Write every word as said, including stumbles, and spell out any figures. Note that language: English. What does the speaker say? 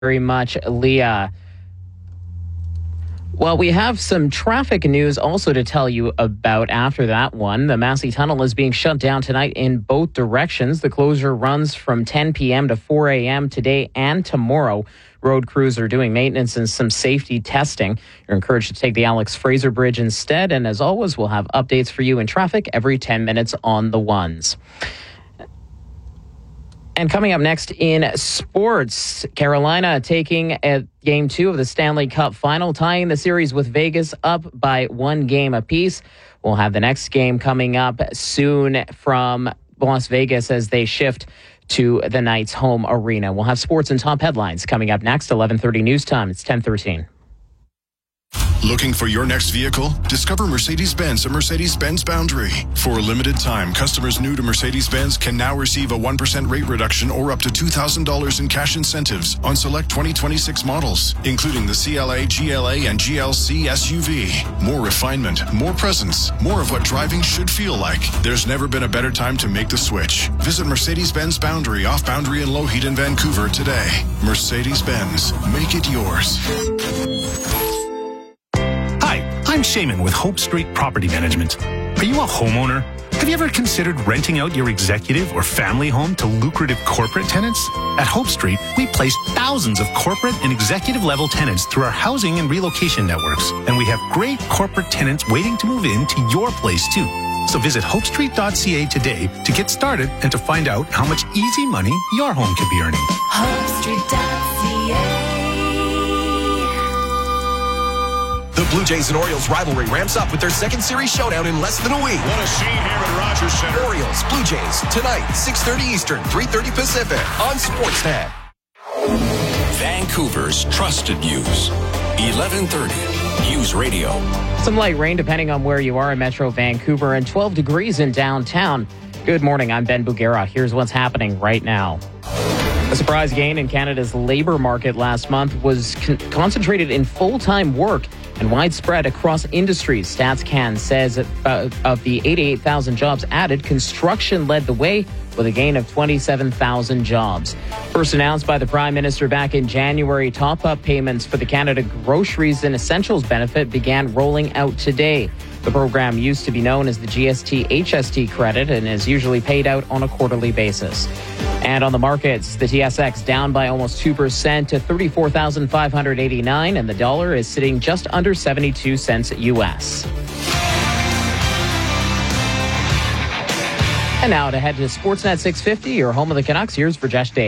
Very much, Leah. Well, we have some traffic news also to tell you about after that one. The Massey Tunnel is being shut down tonight in both directions. The closure runs from ten p.m. to four a.m. today and tomorrow. Road crews are doing maintenance and some safety testing. You're encouraged to take the Alex Fraser Bridge instead. And as always, we'll have updates for you in traffic every ten minutes on the ones. And coming up next in sports, Carolina taking at game two of the Stanley Cup final, tying the series with Vegas up by one game apiece. We'll have the next game coming up soon from Las Vegas as they shift to the Knights' home arena. We'll have sports and top headlines coming up next, eleven thirty news time. It's ten thirteen. Looking for your next vehicle? Discover Mercedes-Benz at Mercedes-Benz Boundary. For a limited time, customers new to Mercedes-Benz can now receive a one percent rate reduction or up to two thousand dollars in cash incentives on select twenty twenty-six models, including the C L A, G L A, and G L C S U V. More refinement, more presence, more of what driving should feel like. There's never been a better time to make the switch. Visit Mercedes-Benz Boundary off Boundary and Lougheed in Vancouver today. Mercedes-Benz. Make it yours. I'm Shaman with Hope Street Property Management. Are you a homeowner? Have you ever considered renting out your executive or family home to lucrative corporate tenants? At Hope Street, we place thousands of corporate and executive level tenants through our housing and relocation networks. And we have great corporate tenants waiting to move into your place too. So visit hope street dot c a today to get started and to find out how much easy money your home could be earning. hope street dot c a. The Blue Jays and Orioles rivalry ramps up with their second series showdown in less than a week. What a scene here at Rogers Center. Orioles, Blue Jays, tonight, six thirty Eastern, three thirty Pacific, on Sportsnet. Vancouver's trusted news. eleven thirty News Radio. Some light rain depending on where you are in Metro Vancouver and twelve degrees in downtown. Good morning, I'm Ben Bugera. Here's what's happening right now. A surprise gain in Canada's labour market last month was con- concentrated in full-time work and widespread across industries. StatsCan says uh, of the eighty-eight thousand jobs added, construction led the way with a gain of twenty-seven thousand jobs. First announced by the Prime Minister back in January, top-up payments for the Canada Groceries and Essentials benefit began rolling out today. The program used to be known as the G S T H S T credit and is usually paid out on a quarterly basis. And on the markets, the T S X down by almost two percent to thirty-four thousand five hundred eighty-nine, and the dollar is sitting just under seventy-two cents U S. And now to head to Sportsnet six fifty, your home of the Canucks. Here's Rajesh Dave.